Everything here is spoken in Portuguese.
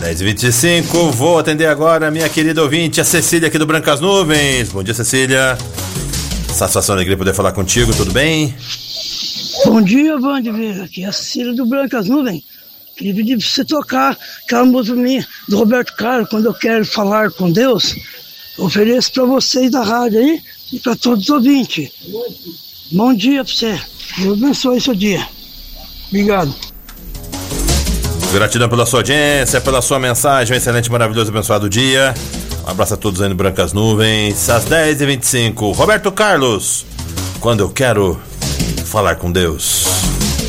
10h25, vou atender agora a minha querida ouvinte, a Cecília aqui do Brancas Nuvens. Bom dia, Cecília. Satisfação e alegria poder falar contigo, tudo bem? Bom dia, Vandiver, aqui é a Cecília do Brancas Nuvens. Queria pedir pra você tocar aquela música minha do Roberto Carlos, Quando Eu Quero Falar com Deus. Ofereço pra vocês da rádio aí e pra todos os ouvintes. Bom dia pra você. Deus abençoe seu dia. Obrigado. Gratidão pela sua audiência, pela sua mensagem. Um excelente, maravilhoso, abençoado dia. Um abraço a todos aí no Brancas Nuvens. Às 10h25, Roberto Carlos, Quando Eu Quero Falar com Deus.